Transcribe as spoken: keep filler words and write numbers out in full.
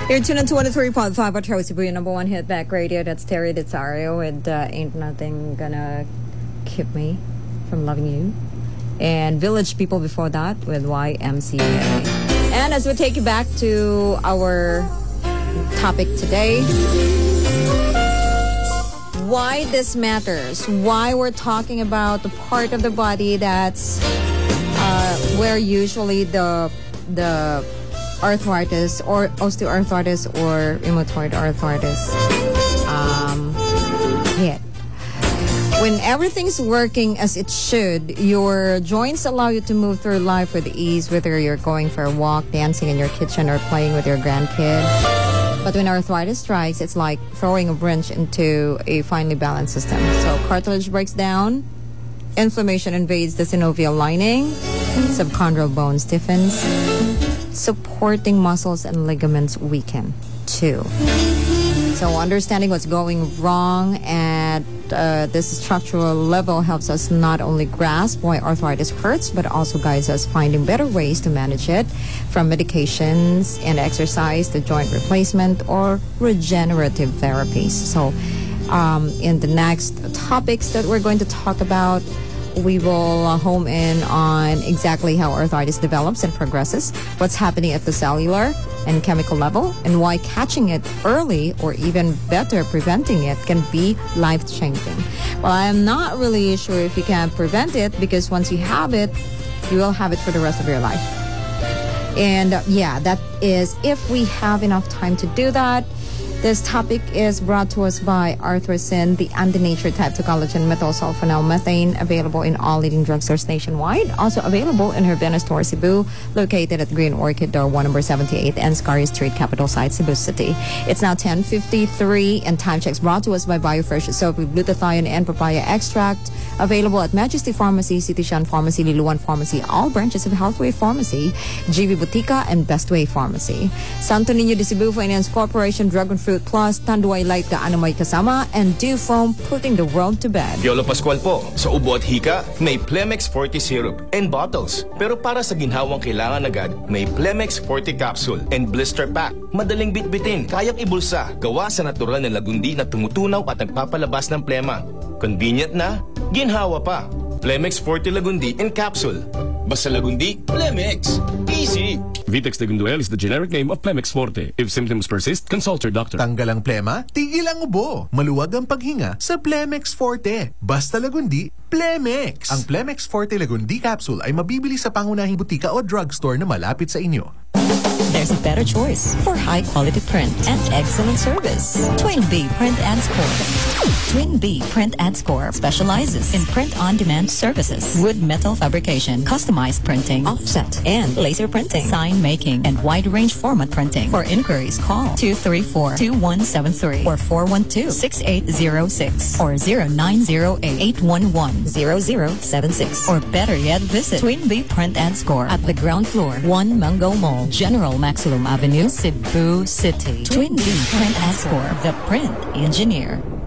You're tuned to one oh three point five Metro Cebu, your number one hit back radio. That's Terry Desario, and uh, Ain't Nothing Gonna Keep Me From Loving You. And Village People before that with Y M C A. And as we take you back to our topic today, why this matters, why we're talking about the part of the body that's uh, where usually the the arthritis or osteoarthritis or rheumatoid arthritis um, hit. When everything's working as it should, your joints allow you to move through life with ease, whether you're going for a walk, dancing in your kitchen, or playing with your grandkid. But when arthritis strikes, it's like throwing a wrench into a finely balanced system. So cartilage breaks down, inflammation invades the synovial lining, subchondral bone stiffens, supporting muscles and ligaments weaken too. So understanding what's going wrong at uh, this structural level helps us not only grasp why arthritis hurts, but also guides us finding better ways to manage it, from medications and exercise to joint replacement or regenerative therapies. So um, in the next topics that we're going to talk about, we will uh, home in on exactly how arthritis develops and progresses, what's happening at the cellular and chemical level, and why catching it early, or even better, preventing it, can be life-changing. Well, I'm not really sure if you can prevent it, because once you have it, you will have it for the rest of your life. And uh, yeah, that is if we have enough time to do that. This topic is brought to us by Arthrosin, the anti-nature type two collagen methylsulfonylmethane, available in all leading drugstores nationwide. Also available in Herbena Store Cebu, located at Green Orchid Door one, number seventy-eight, and Scary Street, capital site, Cebu City. It's now ten fifty-three, and time checks brought to us by BioFresh soap with glutathione and papaya extract. Available at Majesty Pharmacy, City Shan Pharmacy, Liluan Pharmacy, all branches of Healthway Pharmacy, G V Botica, and Bestway Pharmacy. Santo Niño de Cebu Finance Corporation, Dragon Fruit Plus, Tanduay Light Gaano May Kasama, and Dew Foam, putting the world to bed. Piolo Pascual po, sa ubo at hika, may Plemex forty syrup and bottles. Pero para sa ginhawang kailangan agad, may Plemex forty capsule and blister pack. Madaling bitbitin, kayang ibulsa, gawa sa natural na lagundi na tumutunaw at nagpapalabas ng plema. Convenient na, ginhawa pa. Plemex forty Lagundi in capsule. Basta Lagundi, Plemex. Easy. Vitex Tegunduel is the generic name of Plemex Forte. If symptoms persist, consult your doctor. Tanggal ang plema, tigil ang ubo. Maluwag ang paghinga sa Plemex Forte. Basta Lagundi, Plemex. Ang Plemex Forte Lagundi capsule ay mabibili sa pangunahing butika o drugstore na malapit sa inyo. There's a better choice for high-quality print and excellent service. Twin B Print and Score. Twin B Print and Score specializes in print-on-demand services, wood metal fabrication, customized printing, offset, and laser printing, sign making, and wide-range format printing. For inquiries, call two three four, two one seven three or four one two, six eight zero six or zero nine zero eight, eight one one, zero zero seven six. Or better yet, visit Twin B Print and Score at the ground floor, one Mango Mall, General Maximum Avenue, Cebu City. Twin B Print and Score, the print engineer.